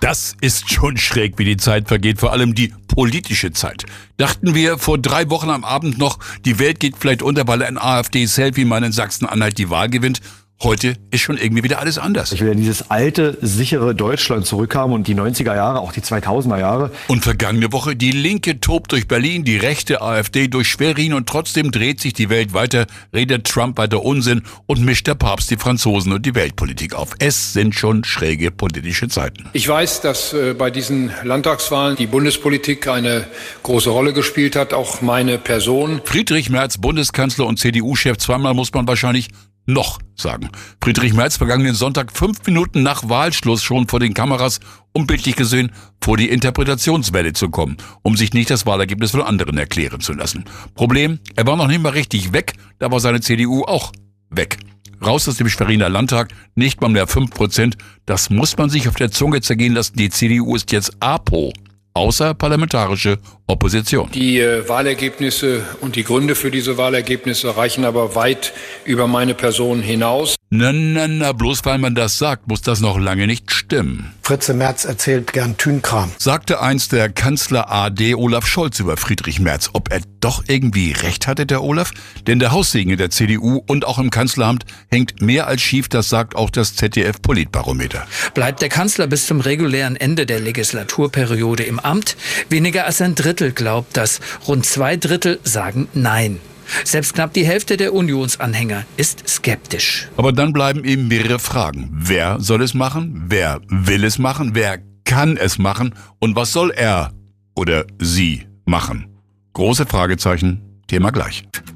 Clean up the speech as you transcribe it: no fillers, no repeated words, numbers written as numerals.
Das ist schon schräg, wie die Zeit vergeht, vor allem die politische Zeit. Dachten wir vor 3 Wochen am Abend noch, die Welt geht vielleicht unter, weil ein AfD-Selfie-Mann in Sachsen-Anhalt die Wahl gewinnt. Heute ist schon irgendwie wieder alles anders. Ich will ja dieses alte, sichere Deutschland zurückhaben und die 90er Jahre, auch die 2000er Jahre. Und vergangene Woche, die Linke tobt durch Berlin, die rechte AfD durch Schwerin und trotzdem dreht sich die Welt weiter, redet Trump weiter Unsinn und mischt der Papst die Franzosen und die Weltpolitik auf. Es sind schon schräge politische Zeiten. Ich weiß, dass bei diesen Landtagswahlen die Bundespolitik eine große Rolle gespielt hat, auch meine Person. Friedrich Merz, Bundeskanzler und CDU-Chef, zweimal muss man wahrscheinlich noch sagen. Friedrich Merz vergangenen Sonntag 5 Minuten nach Wahlschluss schon vor den Kameras, um bildlich gesehen vor die Interpretationswelle zu kommen, um sich nicht das Wahlergebnis von anderen erklären zu lassen. Problem, er war noch nicht mal richtig weg, da war seine CDU auch weg. Raus aus dem Schweriner Landtag, nicht mal mehr 5%, das muss man sich auf der Zunge zergehen lassen, die CDU ist jetzt APO. Außerparlamentarische Opposition. Die Wahlergebnisse und die Gründe für diese Wahlergebnisse reichen aber weit über meine Person hinaus. Na, bloß weil man das sagt, muss das noch lange nicht stimmen. Fritze Merz erzählt gern Tünkram. Sagte einst der Kanzler AD Olaf Scholz über Friedrich Merz. Ob er doch irgendwie recht hatte, der Olaf? Denn der Haussegen in der CDU und auch im Kanzleramt hängt mehr als schief, das sagt auch das ZDF-Politbarometer. Bleibt der Kanzler bis zum regulären Ende der Legislaturperiode im Amt? Weniger als ein Drittel glaubt das. Rund 2/3 sagen Nein. Selbst knapp die Hälfte der Unionsanhänger ist skeptisch. Aber dann bleiben eben mehrere Fragen. Wer soll es machen? Wer will es machen? Wer kann es machen? Und was soll er oder sie machen? Große Fragezeichen, Thema gleich.